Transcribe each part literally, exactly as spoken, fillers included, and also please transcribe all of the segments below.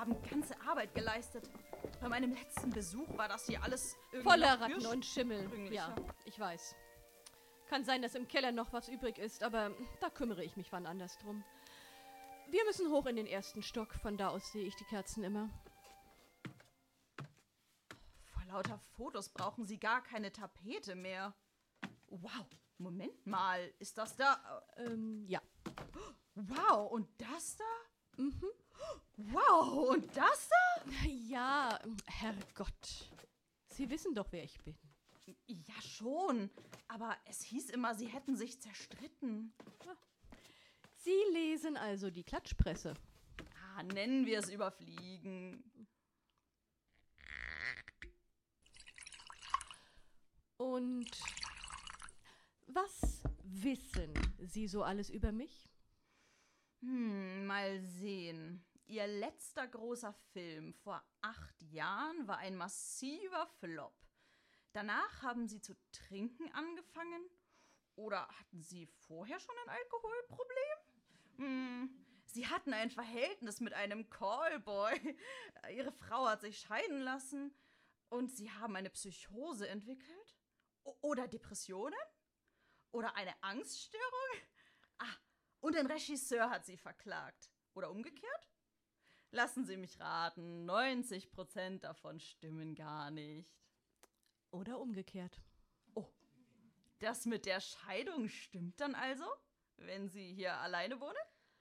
haben ganze Arbeit geleistet. Bei meinem letzten Besuch war das hier alles irgendwie voller noch Ratten und Schimmel. ursprünglicher. Ja, ich weiß. Kann sein, dass im Keller noch was übrig ist, aber da kümmere ich mich wann anders drum. Wir müssen hoch in den ersten Stock, von da aus sehe ich die Kerzen immer. Vor lauter Fotos brauchen Sie gar keine Tapete mehr. Wow, Moment mal, ist das da... Ähm, ja. Wow, und das da? Mhm. Wow, und das da? Ja, Herrgott. Sie wissen doch, wer ich bin. Ja, schon. Aber es hieß immer, Sie hätten sich zerstritten. Sie lesen also die Klatschpresse. Ah, nennen wir es überfliegen. Und was wissen Sie so alles über mich? Hm, mal sehen. Ihr letzter großer Film vor acht Jahren war ein massiver Flop. Danach haben Sie zu trinken angefangen? Oder hatten Sie vorher schon ein Alkoholproblem? Hm, Sie hatten ein Verhältnis mit einem Callboy. Ihre Frau hat sich scheiden lassen. Und Sie haben eine Psychose entwickelt? O- oder Depressionen? Oder eine Angststörung? Ah, und ein Regisseur hat Sie verklagt. Oder umgekehrt? Lassen Sie mich raten, neunzig Prozent davon stimmen gar nicht. Oder umgekehrt. Oh, das mit der Scheidung stimmt dann also, wenn Sie hier alleine wohnen?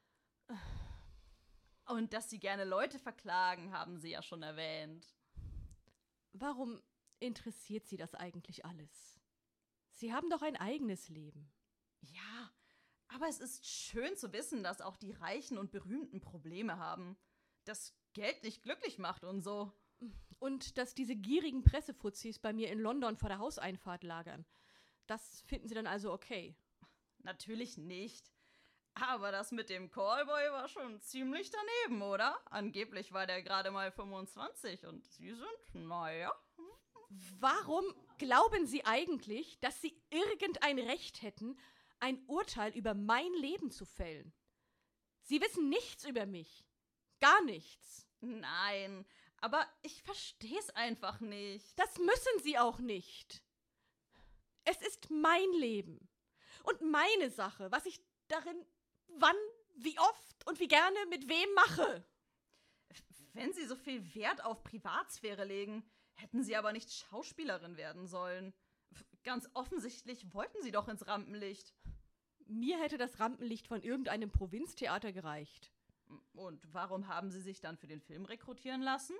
Und dass Sie gerne Leute verklagen, haben Sie ja schon erwähnt. Warum interessiert Sie das eigentlich alles? Sie haben doch ein eigenes Leben. Ja, aber es ist schön zu wissen, dass auch die Reichen und Berühmten Probleme haben. Dass Geld nicht glücklich macht und so. Und dass diese gierigen Pressefuzis bei mir in London vor der Hauseinfahrt lagern. Das finden Sie dann also okay? Natürlich nicht. Aber das mit dem Callboy war schon ziemlich daneben, oder? Angeblich war der gerade mal fünfundzwanzig und Sie sind, naja. Warum glauben Sie eigentlich, dass Sie irgendein Recht hätten, ein Urteil über mein Leben zu fällen? Sie wissen nichts über mich. Gar nichts. Nein, aber ich versteh's einfach nicht. Das müssen Sie auch nicht. Es ist mein Leben und meine Sache, was ich darin wann, wie oft und wie gerne mit wem mache. Wenn Sie so viel Wert auf Privatsphäre legen, hätten Sie aber nicht Schauspielerin werden sollen. Ganz offensichtlich wollten Sie doch ins Rampenlicht. Mir hätte das Rampenlicht von irgendeinem Provinztheater gereicht. Und warum haben Sie sich dann für den Film rekrutieren lassen?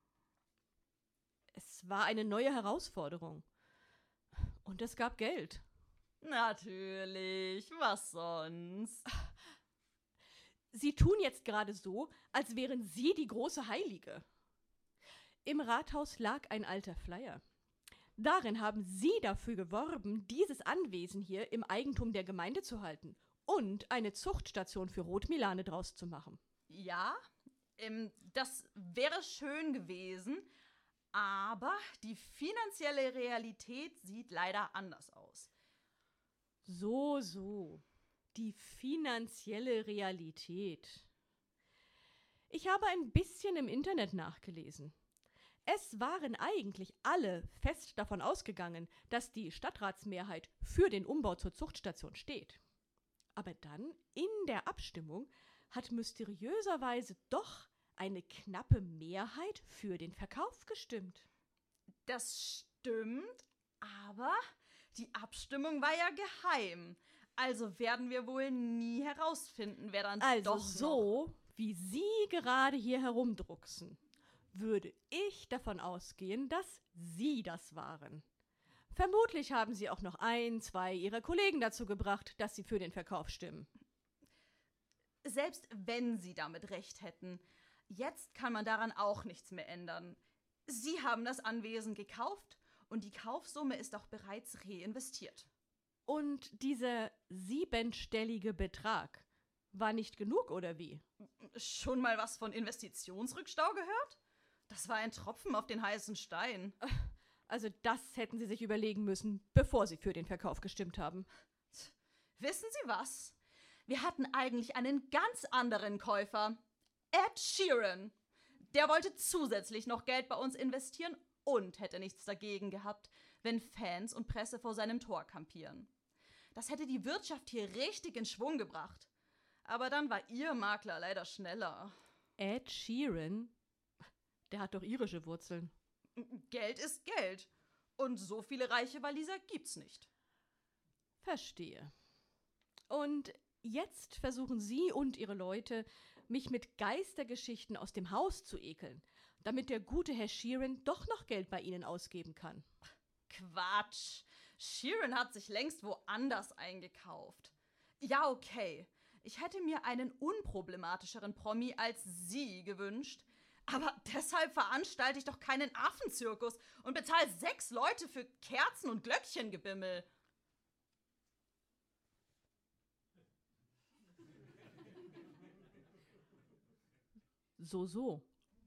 Es war eine neue Herausforderung. Und es gab Geld. Natürlich, was sonst? Sie tun jetzt gerade so, als wären Sie die große Heilige. Im Rathaus lag ein alter Flyer. Darin haben Sie dafür geworben, dieses Anwesen hier im Eigentum der Gemeinde zu halten und eine Zuchtstation für Rotmilane draus zu machen. Ja, ähm, das wäre schön gewesen, aber die finanzielle Realität sieht leider anders aus. So, so. Die finanzielle Realität. Ich habe ein bisschen im Internet nachgelesen. Es waren eigentlich alle fest davon ausgegangen, dass die Stadtratsmehrheit für den Umbau zur Zuchtstation steht. Aber dann, in der Abstimmung, hat mysteriöserweise doch eine knappe Mehrheit für den Verkauf gestimmt. Das stimmt, aber die Abstimmung war ja geheim. Also werden wir wohl nie herausfinden, wer dann Also doch so, noch... wie Sie gerade hier herumdrucksen, würde ich davon ausgehen, dass Sie das waren. Vermutlich haben Sie auch noch ein, zwei Ihrer Kollegen dazu gebracht, dass Sie für den Verkauf stimmen. Selbst wenn Sie damit recht hätten, jetzt kann man daran auch nichts mehr ändern. Sie haben das Anwesen gekauft und die Kaufsumme ist auch bereits reinvestiert. Und dieser siebenstellige Betrag war nicht genug, oder wie? Schon mal was von Investitionsrückstau gehört? Das war ein Tropfen auf den heißen Stein. Also das hätten Sie sich überlegen müssen, bevor Sie für den Verkauf gestimmt haben. Wissen Sie was? Wir hatten eigentlich einen ganz anderen Käufer. Ed Sheeran. Der wollte zusätzlich noch Geld bei uns investieren und hätte nichts dagegen gehabt, wenn Fans und Presse vor seinem Tor kampieren. Das hätte die Wirtschaft hier richtig in Schwung gebracht. Aber dann war ihr Makler leider schneller. Ed Sheeran? Der hat doch irische Wurzeln. Geld ist Geld. Und so viele reiche Waliser gibt's nicht. Verstehe. Und jetzt versuchen Sie und Ihre Leute, mich mit Geistergeschichten aus dem Haus zu ekeln, damit der gute Herr Sheeran doch noch Geld bei Ihnen ausgeben kann. Quatsch. Sheeran hat sich längst woanders eingekauft. Ja, okay. Ich hätte mir einen unproblematischeren Promi als Sie gewünscht. Aber deshalb veranstalte ich doch keinen Affenzirkus und bezahle sechs Leute für Kerzen und Glöckchengebimmel. So, so.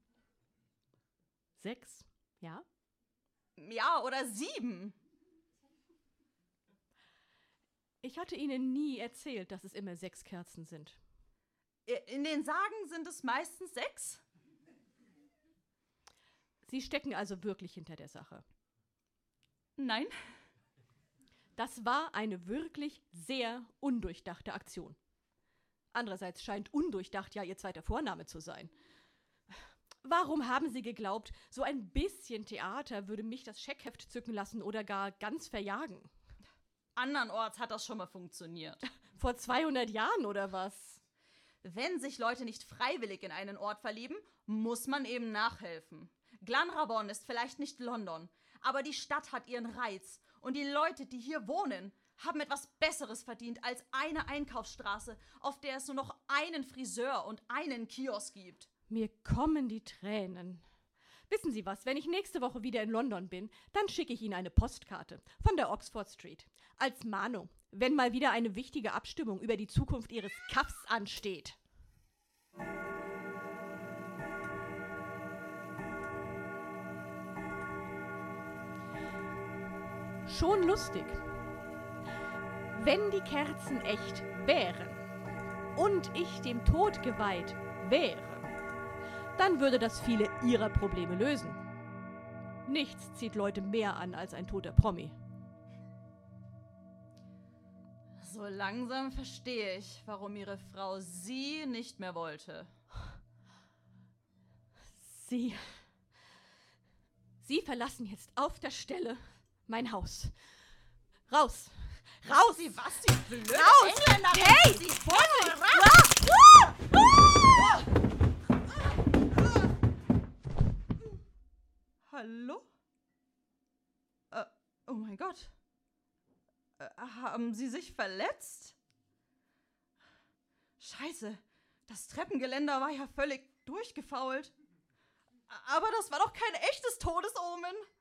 Sechs, ja? Ja, oder sieben. Ich hatte Ihnen nie erzählt, dass es immer sechs Kerzen sind. In den Sagen sind es meistens sechs. Sie stecken also wirklich hinter der Sache. Nein. Das war eine wirklich sehr undurchdachte Aktion. Andererseits scheint undurchdacht ja Ihr zweiter Vorname zu sein. Warum haben Sie geglaubt, so ein bisschen Theater würde mich das Scheckheft zücken lassen oder gar ganz verjagen? Andernorts hat das schon mal funktioniert. Vor zweihundert Jahren oder was? Wenn sich Leute nicht freiwillig in einen Ort verlieben, muss man eben nachhelfen. Glanrabon ist vielleicht nicht London, aber die Stadt hat ihren Reiz und die Leute, die hier wohnen, haben etwas Besseres verdient als eine Einkaufsstraße, auf der es nur noch einen Friseur und einen Kiosk gibt. Mir kommen die Tränen. Wissen Sie was, wenn ich nächste Woche wieder in London bin, dann schicke ich Ihnen eine Postkarte von der Oxford Street. Als Mahnung, wenn mal wieder eine wichtige Abstimmung über die Zukunft Ihres Kaffs ansteht. Schon lustig. Wenn die Kerzen echt wären und ich dem Tod geweiht wäre, dann würde das viele Ihrer Probleme lösen. Nichts zieht Leute mehr an als ein toter Promi. So langsam verstehe ich, warum Ihre Frau Sie nicht mehr wollte. Sie... Sie verlassen jetzt auf der Stelle mein Haus. Raus! Raus! Sie, was, Sie blöde Raus! Engländer! Hey! Sie Vorsicht! Hallo? Äh, oh mein Gott. Äh, haben Sie sich verletzt? Scheiße, das Treppengeländer war ja völlig durchgefault. Aber das war doch kein echtes Todesomen.